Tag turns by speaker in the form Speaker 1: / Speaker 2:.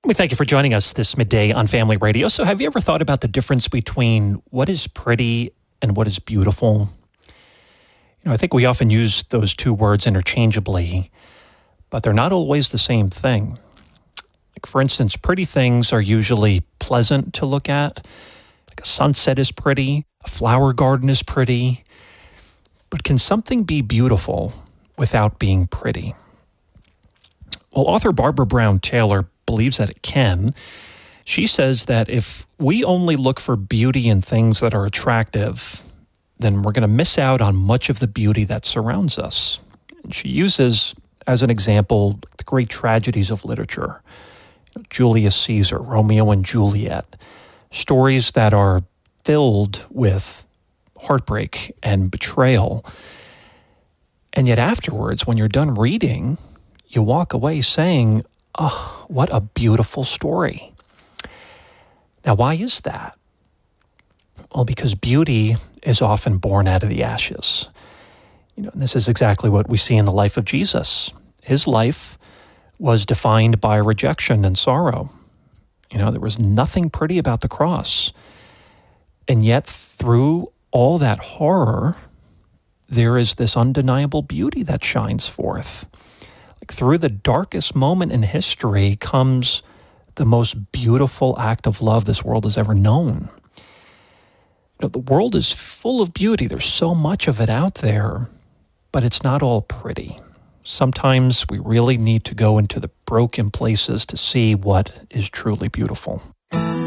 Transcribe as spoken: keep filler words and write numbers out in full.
Speaker 1: We thank you for joining us this midday on Family Radio. So have you ever thought about the difference between what is pretty and what is beautiful? You know, I think we often use those two words interchangeably, but they're not always the same thing. Like, for instance, pretty things are usually pleasant to look at. Like a sunset is pretty, a flower garden is pretty. But can something be beautiful without being pretty? Well, author Barbara Brown Taylor believes that it can. She says that if we only look for beauty in things that are attractive, then we're going to miss out on much of the beauty that surrounds us. And she uses, as an example, the great tragedies of literature. You know, Julius Caesar, Romeo and Juliet, stories that are filled with heartbreak and betrayal. And yet afterwards, when you're done reading, you walk away saying, oh, what a beautiful story. Now, why is that? Well, because beauty is often born out of the ashes. You know, and this is exactly what we see in the life of Jesus. His life was defined by rejection and sorrow. You know, there was nothing pretty about the cross. And yet, through all that horror, there is this undeniable beauty that shines forth. Like, through the darkest moment in history comes the most beautiful act of love this world has ever known. You know, the world is full of beauty. There's so much of it out there, but it's not all pretty. Sometimes we really need to go into the broken places to see what is truly beautiful.